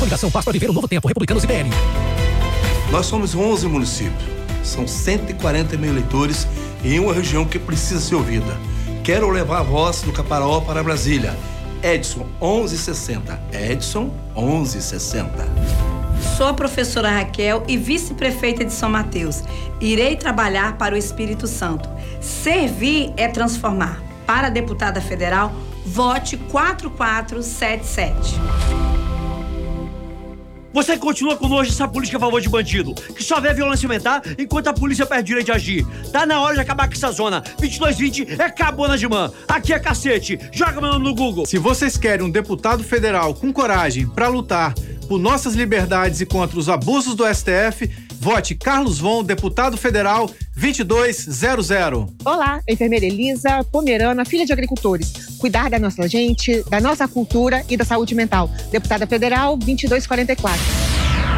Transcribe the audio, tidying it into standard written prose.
coligação Paz para Viver um Novo Tempo, Republicanos e PL. Nós somos 11 municípios. São 140 mil eleitores em uma região que precisa ser ouvida. Quero levar a voz do Caparaó para Brasília. Edson 1160. Edson 1160. Sou a professora Raquel e vice-prefeita de São Mateus. Irei trabalhar para o Espírito Santo. Servir é transformar. Para a deputada federal, vote 4477. Você continua conosco essa política a favor de bandido, que só vê a violência aumentar enquanto a polícia perde direito de agir. Tá na hora de acabar com essa zona. 2220 é Cabana de Man. Aqui é cacete. Joga meu nome no Google. Se vocês querem um deputado federal com coragem para lutar por nossas liberdades e contra os abusos do STF, vote Carlos Von, deputado federal 2200. Olá, enfermeira Elisa Pomerana, filha de agricultores. Cuidar da nossa gente, da nossa cultura e da saúde mental. Deputada federal 2244.